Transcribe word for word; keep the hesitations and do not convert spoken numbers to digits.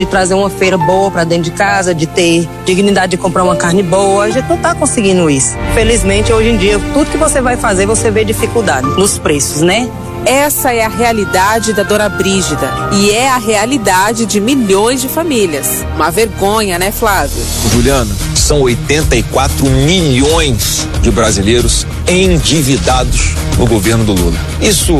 de trazer uma feira boa para dentro de casa, de ter dignidade de comprar uma carne boa. A gente não está conseguindo isso. Felizmente, hoje em dia, tudo que você vai fazer, você vê dificuldade nos preços, né? Essa é a realidade da Dona Brígida e é a realidade de milhões de famílias. Uma vergonha, né, Flávio? Juliana, são oitenta e quatro milhões de brasileiros endividados no governo do Lula. Isso